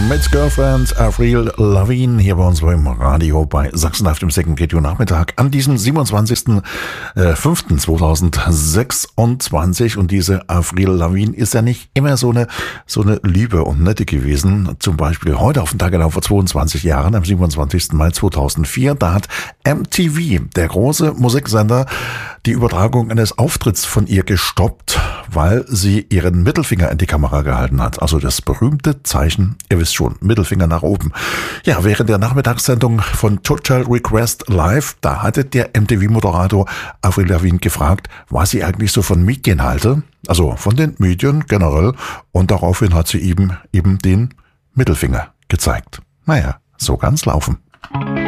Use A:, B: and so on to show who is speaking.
A: mit Girlfriend Avril Lavigne hier bei uns beim Radio bei Sachsen auf dem Second Radio Nachmittag an diesem 27.05.2026. Und diese Avril Lavigne ist ja nicht immer so eine Liebe und Nette gewesen. Zum Beispiel heute auf den Tag genau vor 22 Jahren, am 27. Mai 2004, da hat MTV, der große Musiksender, die Übertragung eines Auftritts von ihr gestoppt, weil sie ihren Mittelfinger in die Kamera gehalten hat. Also das berühmte Zeichen, ihr wisst schon, Mittelfinger nach oben. Ja, während der Nachmittagssendung von Total Request Live, da hatte der MTV-Moderator Avril Lavigne gefragt, was sie eigentlich so von Medien halte, also von den Medien generell, und daraufhin hat sie eben den Mittelfinger gezeigt. Naja, so kann's laufen.